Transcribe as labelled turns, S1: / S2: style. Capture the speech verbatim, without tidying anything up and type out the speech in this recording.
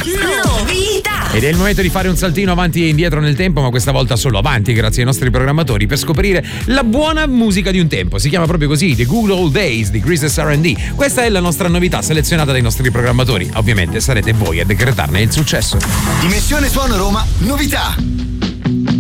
S1: Novità!
S2: Ed è il momento di fare un saltino avanti e indietro nel tempo, ma questa volta solo avanti, grazie ai nostri programmatori, per scoprire la buona musica di un tempo. Si chiama proprio così, The Good Old Days di Greases R and D. Questa è la nostra novità selezionata dai nostri programmatori. Ovviamente sarete voi a decretarne il successo.
S3: Dimensione Suono Roma, novità.